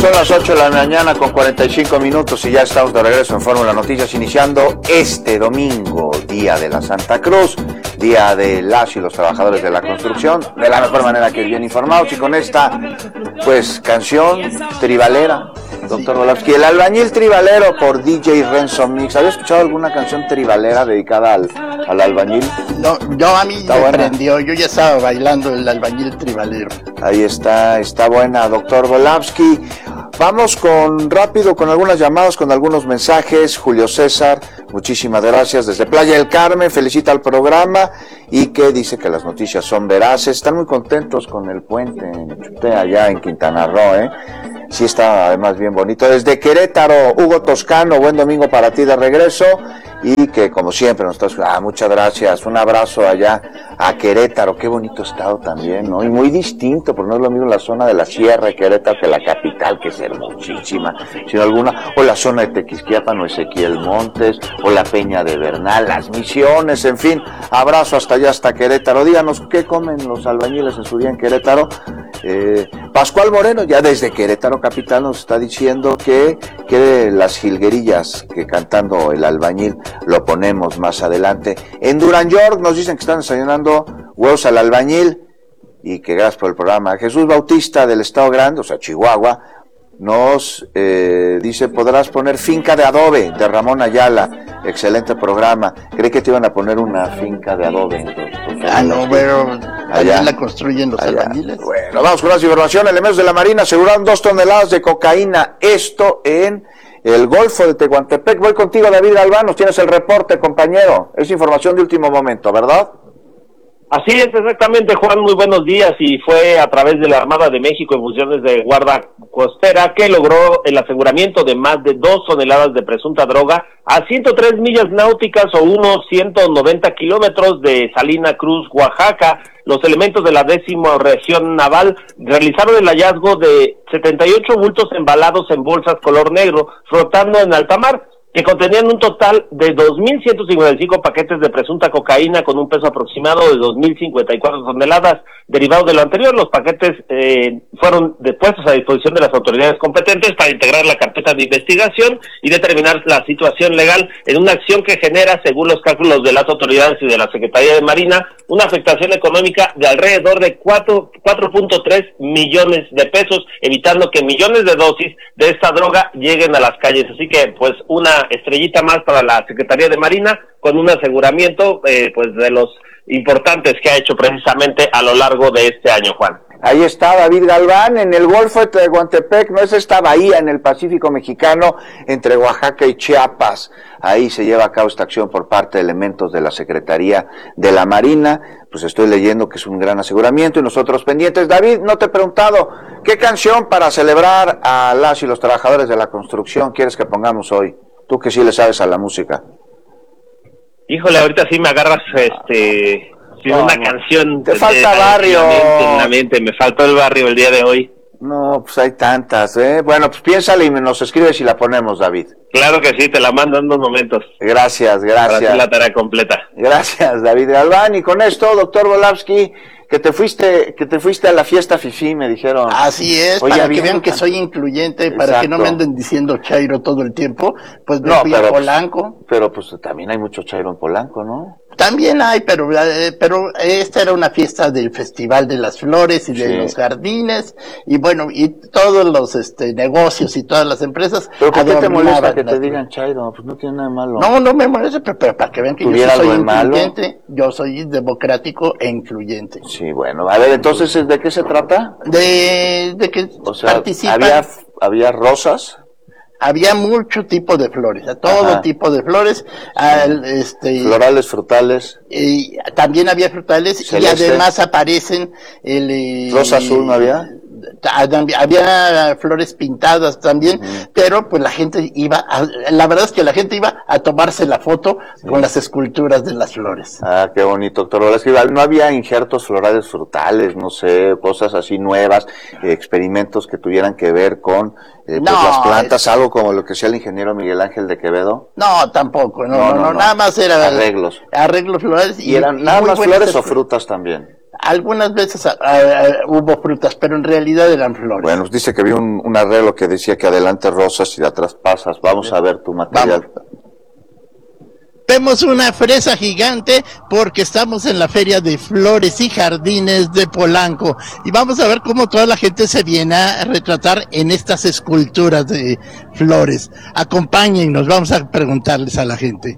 Son las 8 de la mañana con 45 minutos y ya estamos de regreso en Fórmula Noticias, iniciando este domingo, Día de la Santa Cruz, Día de las y los trabajadores de la construcción, de la mejor manera que bien informados, y con esta, pues, canción tribalera, doctor Volavsky, El Albañil Tribalero por DJ Renzo Mix. ¿Había escuchado alguna canción tribalera dedicada al albañil? No, a mí me prendió, yo ya estaba bailando el Albañil Tribalero. Ahí está buena, doctor Volavsky. Vamos rápido con algunas llamadas, con algunos mensajes. Julio César, muchísimas gracias desde Playa del Carmen, felicita al programa y que dice que las noticias son veraces. Están muy contentos con el puente en Chutea, allá en Quintana Roo, Sí está además bien bonito. Desde Querétaro, Hugo Toscano, buen domingo para ti de regreso. Y que como siempre nos estás... muchas gracias, un abrazo allá a Querétaro, qué bonito estado también, ¿no? Y muy distinto, porque no es lo mismo la zona de la Sierra de Querétaro que la capital, que es hermosísima, sino alguna, o la zona de Tequisquiapan o Ezequiel Montes, o la Peña de Bernal, Las Misiones, en fin, abrazo hasta allá, hasta Querétaro. Díganos, ¿qué comen los albañiles en su día en Querétaro? Pascual Moreno, ya desde Querétaro capital, nos está diciendo que las jilguerillas que cantando el albañil lo ponemos más adelante. En Durán York nos dicen que están desayunando huevos al albañil y que gracias por el programa. Jesús Bautista del Estado Grande, o sea Chihuahua, nos dice, podrás poner Finca de Adobe de Ramón Ayala, excelente programa. Creí que te iban a poner una finca de adobe. No, pero allá la construyen los albañiles. Bueno, vamos con más información. Elementos de la Marina aseguraron 2 toneladas de cocaína, esto en el Golfo de Tehuantepec. Voy contigo, David Galván, nos tienes el reporte, compañero. Es información de último momento, ¿verdad? Así es, exactamente, Juan, muy buenos días, y fue a través de la Armada de México en funciones de guarda costera que logró el aseguramiento de más de 2 toneladas de presunta droga a 103 millas náuticas o unos 190 kilómetros de Salina Cruz, Oaxaca. Los elementos de la 10ª Región Naval realizaron el hallazgo de 78 bultos embalados en bolsas color negro flotando en alta mar, que contenían un total de 2.155 paquetes de presunta cocaína con un peso aproximado de 2.054 toneladas. Derivado de lo anterior, los paquetes fueron puestos a disposición de las autoridades competentes para integrar la carpeta de investigación y determinar la situación legal en una acción que genera, según los cálculos de las autoridades y de la Secretaría de Marina, una afectación económica de alrededor de 4.3 millones de pesos, evitando que millones de dosis de esta droga lleguen a las calles. Así que, pues, una estrellita más para la Secretaría de Marina, con un aseguramiento pues de los importantes que ha hecho precisamente a lo largo de este año, Juan. Ahí está David Galván, en el Golfo de Tehuantepec, no es esta bahía en el Pacífico Mexicano entre Oaxaca y Chiapas. Ahí se lleva a cabo esta acción por parte de elementos de la Secretaría de la Marina. Pues estoy leyendo que es un gran aseguramiento y nosotros pendientes. David, no te he preguntado, ¿qué canción para celebrar a las y los trabajadores de la construcción quieres que pongamos hoy? Tú que sí le sabes a la música. Híjole, ahorita sí me agarras una canción. Te falta barrio. En la mente, me faltó el barrio el día de hoy. No, pues hay tantas, Bueno, pues piénsale y nos escribes y la ponemos, David. Claro que sí, te la mando en unos momentos. Gracias. Para hacer la tarea completa. Gracias, David Galván. Y con esto, doctor Volavsky, que te fuiste a la fiesta fifí, me dijeron. Así es, para que vean que soy incluyente, para que no me anden diciendo chairo todo el tiempo, pues me fui a Polanco. Pero pues también hay mucho chairo en Polanco, ¿no? También hay, pero esta era una fiesta del Festival de las Flores y de los Jardines, y bueno, y todos los negocios y todas las empresas. ¿Pero por qué te molesta que te digan chairo? Pues no tiene nada de malo. No me molesta, pero para que vean que yo soy incluyente, yo soy democrático e incluyente. Sí, bueno, a ver, entonces, ¿de qué se trata? De que participan. Había rosas. Había mucho tipo de flores, todo tipo de flores, florales, frutales. Y también había frutales, celeste. Y además aparecen rosa azul, ¿no había? Había flores pintadas también, pero pues la gente la verdad es que la gente iba a tomarse la foto con las esculturas de las flores. Qué bonito, doctor Volavsky. No había injertos florales frutales, no sé, cosas así nuevas, experimentos que tuvieran que ver con las plantas, algo como lo que hacía el ingeniero Miguel Ángel de Quevedo. No, tampoco, no, nada más era arreglos florales. ¿Y eran nada más flores o frutas también? algunas veces hubo frutas, pero en realidad eran flores. Bueno, dice que vi un arreglo que decía que adelante rosas y de atrás pasas. Vamos a ver tu material. Vamos. Vemos una fresa gigante porque estamos en la Feria de Flores y Jardines de Polanco y vamos a ver cómo toda la gente se viene a retratar en estas esculturas de flores. Acompáñennos, vamos a preguntarles a la gente.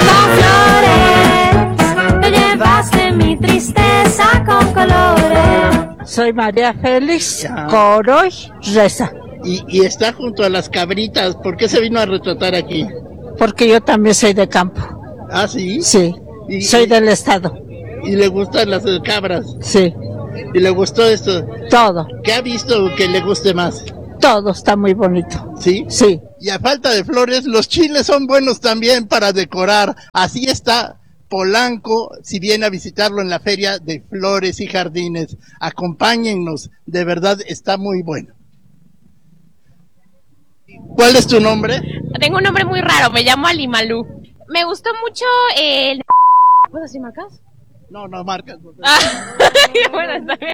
Flores, te llevaste mi tristeza con colores. Soy María Félix Coroy Reza. Y está junto a las cabritas. ¿Por qué se vino a retratar aquí? Porque yo también soy de campo. ¿Ah, sí? Sí, soy del estado. ¿Y le gustan las cabras? Sí. ¿Y le gustó esto? Todo. ¿Qué ha visto que le guste más? Todo está muy bonito. ¿Sí? Sí. Y a falta de flores, los chiles son buenos también para decorar. Así está Polanco, si viene a visitarlo en la Feria de Flores y Jardines. Acompáñennos, de verdad está muy bueno. ¿Cuál es tu nombre? Tengo un nombre muy raro, me llamo Alimalú. Me gustó mucho el... ¿Puedo decir marcas? No marcas. Bueno, está bien.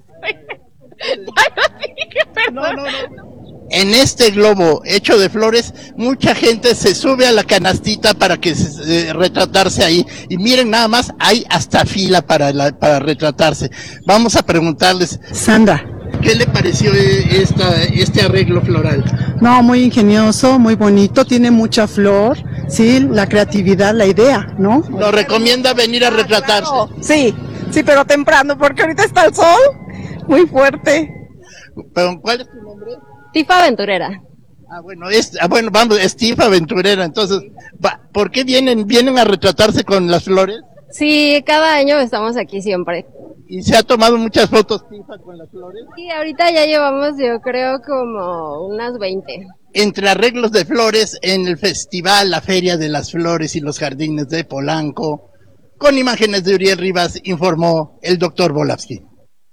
No. En este globo hecho de flores, mucha gente se sube a la canastita para que retratarse ahí. Y miren nada más, hay hasta fila para retratarse. Vamos a preguntarles. Sandra, ¿qué le pareció este arreglo floral? no, muy ingenioso, muy bonito, tiene mucha flor, sí, la creatividad, la idea, ¿no? ¿Lo recomienda venir a retratarse? Claro. Sí, pero temprano, porque ahorita está el sol muy fuerte. ¿Pero cuál es tu nombre? Tifa Aventurera. Vamos, es Tifa Aventurera. Entonces, ¿por qué vienen a retratarse con las flores? Sí, cada año estamos aquí siempre. ¿Y se ha tomado muchas fotos, Tifa, con las flores? Y ahorita ya llevamos, yo creo, como unas 20. Entre arreglos de flores en el festival, la Feria de las Flores y los Jardines de Polanco, con imágenes de Uriel Rivas, informó el doctor Volavsky.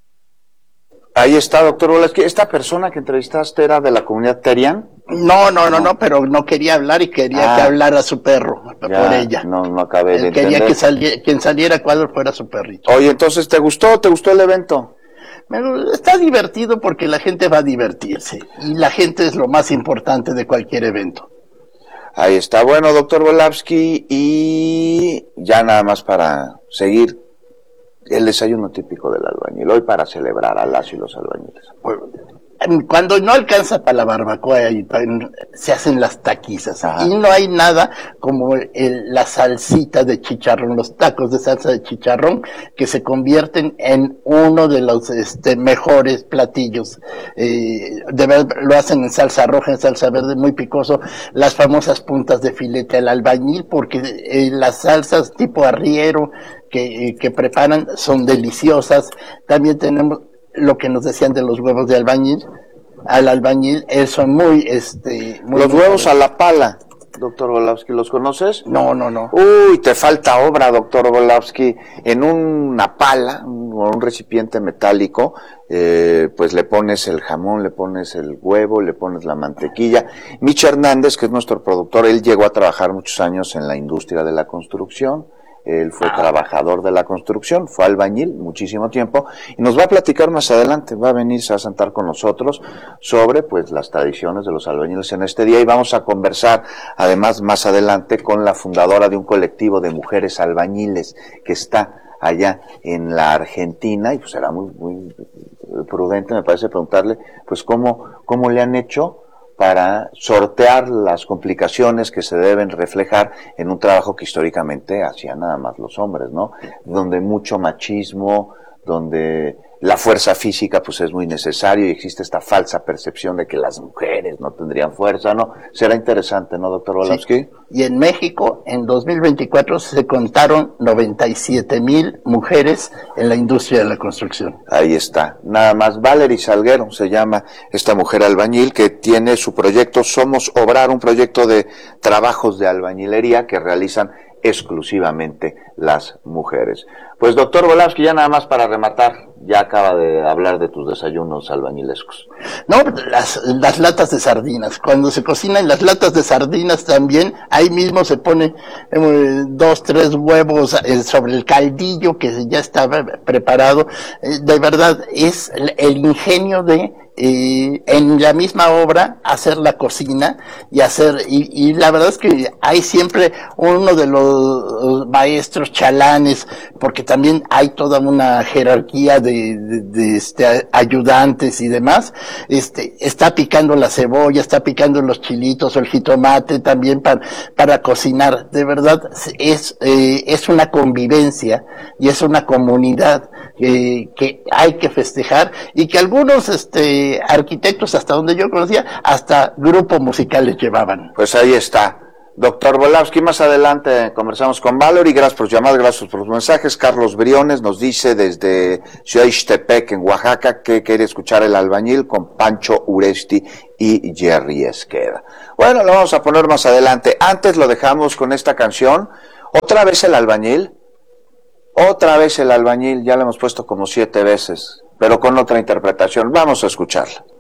Ahí está, doctor Volavsky. ¿Esta persona que entrevistaste era de la comunidad Terian? No, pero no quería hablar y quería que hablara su perro por ella. No acabé de entender. Quería que quien saliera a cuadro fuera su perrito. Oye, entonces, ¿te gustó el evento? Está divertido porque la gente va a divertirse y la gente es lo más importante de cualquier evento. Ahí está, bueno, doctor Volavsky, y ya nada más para seguir, el desayuno típico del albañil, hoy para celebrar a las y los albañiles. Cuando no alcanza para la barbacoa, se hacen las taquizas. Ajá. Y no hay nada como la salsita de chicharrón, los tacos de salsa de chicharrón, que se convierten en uno de los mejores platillos. De verdad, lo hacen en salsa roja, en salsa verde, muy picoso. Las famosas puntas de filete al albañil, porque las salsas tipo arriero que preparan son deliciosas. También tenemos lo que nos decían de los huevos de albañil, son muy, los huevos a la pala, doctor Volavsky, ¿los conoces? No. Uy, te falta obra, doctor Volavsky. En una pala, o un recipiente metálico, pues le pones el jamón, le pones el huevo, le pones la mantequilla. Mich Hernández, que es nuestro productor, él llegó a trabajar muchos años en la industria de la construcción. Él fue trabajador de la construcción, fue albañil muchísimo tiempo, y nos va a platicar más adelante, va a venir, se va a sentar con nosotros sobre pues las tradiciones de los albañiles en este día, y vamos a conversar además más adelante con la fundadora de un colectivo de mujeres albañiles que está allá en la Argentina, y pues será muy prudente, me parece, preguntarle pues cómo le han hecho para sortear las complicaciones que se deben reflejar en un trabajo que históricamente hacían nada más los hombres, ¿no? Donde mucho machismo, donde la fuerza física pues es muy necesario y existe esta falsa percepción de que las mujeres no tendrían fuerza, ¿no? Será interesante, ¿no, doctor Volavsky? Sí. Y en México, en 2024, se contaron 97,000 mujeres en la industria de la construcción. Ahí está. Nada más, Valerie Salguero se llama esta mujer albañil que tiene su proyecto Somos Obrar, un proyecto de trabajos de albañilería que realizan exclusivamente las mujeres. Pues doctor Volapsky, ya nada más para rematar, ya acaba de hablar de tus desayunos albañilescos. No, las latas de sardinas, cuando se cocinan las latas de sardinas también, ahí mismo se pone 2, 3 huevos sobre el caldillo que ya estaba preparado. De verdad, es el ingenio de en la misma obra hacer la cocina y la verdad es que hay siempre uno de los maestros chalanes, porque también hay toda una jerarquía de ayudantes y demás. Está picando la cebolla, está picando los chilitos o el jitomate también para cocinar. De verdad es una convivencia y es una comunidad que hay que festejar, y que algunos arquitectos, hasta donde yo conocía, hasta grupos musicales llevaban. Pues ahí está. Doctor Volapsky, más adelante conversamos con Valerie. Gracias por llamar, gracias por los mensajes. Carlos Briones nos dice desde Ciudad Ixtepec, en Oaxaca, que quiere escuchar El Albañil con Pancho Uresti y Jerry Esqueda. Bueno, lo vamos a poner más adelante. Antes lo dejamos con esta canción. Otra vez El Albañil. Otra vez El Albañil. Ya la hemos puesto como 7 veces, pero con otra interpretación. Vamos a escucharla.